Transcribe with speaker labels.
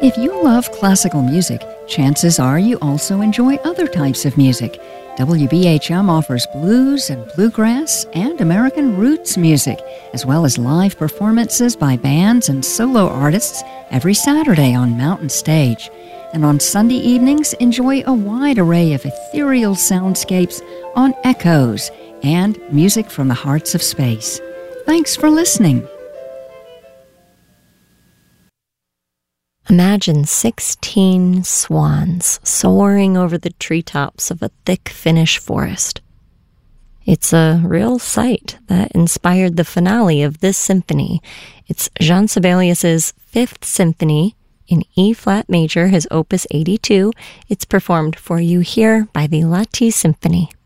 Speaker 1: If you love classical music, chances are you also enjoy other types of music. WBHM offers blues and bluegrass and American roots music, as well as live performances by bands and solo artists every Saturday on Mountain Stage. And on Sunday evenings, enjoy a wide array of ethereal soundscapes on Echoes and music from the hearts of space. Thanks for listening.
Speaker 2: Imagine 16 swans soaring over the treetops of a thick Finnish forest. It's a real sight that inspired the finale of this symphony. It's Jean Sibelius's Fifth Symphony in E-flat major, his opus 82. It's performed for you here by the Lahti Symphony.